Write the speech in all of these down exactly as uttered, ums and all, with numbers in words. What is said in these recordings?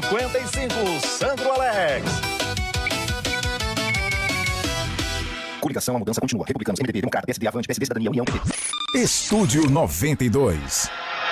cinquenta e cinco, Sandro Alex. Coligação, a mudança continua. Republicanos, M D B, Democrata, P S D, Avante, P S D, Cidadania, União, P T. Estúdio noventa e dois.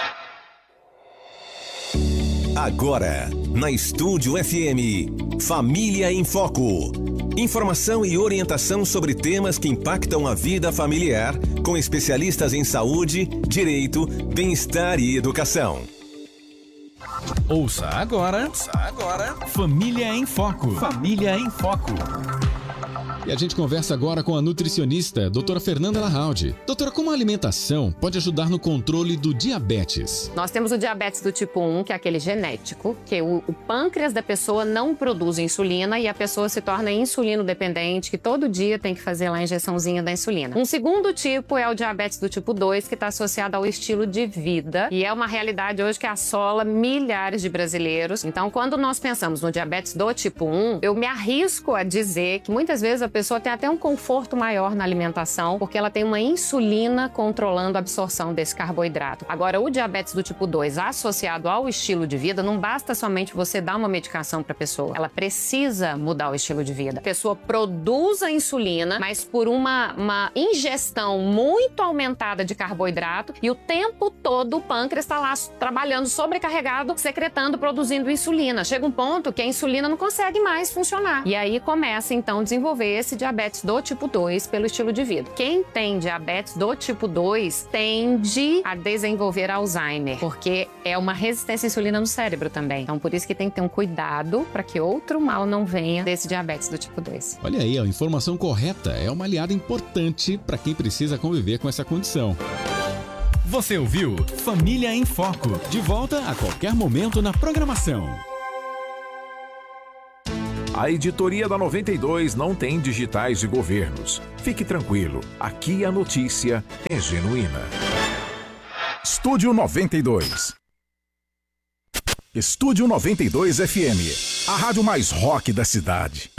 Agora, na Estúdio F M, Família em Foco. Informação e orientação sobre temas que impactam a vida familiar, com especialistas em saúde, direito, bem-estar e educação. Ouça agora, ouça agora, Família em Foco. Família em Foco. E a gente conversa agora com a nutricionista, doutora Fernanda Larraudi. Doutora, como a alimentação pode ajudar no controle do diabetes? Nós temos o diabetes do tipo um, que é aquele genético, que o, o pâncreas da pessoa não produz insulina e a pessoa se torna insulino dependente, que todo dia tem que fazer lá a injeçãozinha da insulina. Um segundo tipo é o diabetes do tipo dois, que está associado ao estilo de vida e é uma realidade hoje que assola milhares de brasileiros. Então, quando nós pensamos no diabetes do tipo um, eu me arrisco a dizer que muitas vezes a pessoa tem até um conforto maior na alimentação, porque ela tem uma insulina controlando a absorção desse carboidrato. Agora, o diabetes do tipo dois associado ao estilo de vida, não basta somente você dar uma medicação para a pessoa. Ela precisa mudar o estilo de vida. A pessoa produz a insulina, mas por uma, uma ingestão muito aumentada de carboidrato e o tempo todo o pâncreas está lá trabalhando sobrecarregado, secretando, produzindo insulina. Chega um ponto que a insulina não consegue mais funcionar. E aí começa, então, a desenvolver esse diabetes do tipo dois pelo estilo de vida. Quem tem diabetes do tipo dois tende a desenvolver Alzheimer, porque é uma resistência à insulina no cérebro também. Então, por isso que tem que ter um cuidado para que outro mal não venha desse diabetes do tipo dois. Olha aí, a informação correta é uma aliada importante para quem precisa conviver com essa condição. Você ouviu Família em Foco. De volta a qualquer momento na programação. A editoria da noventa e dois não tem digitais de governos. Fique tranquilo, aqui a notícia é genuína. Estúdio noventa e dois. Estúdio noventa e dois F M, a rádio mais rock da cidade.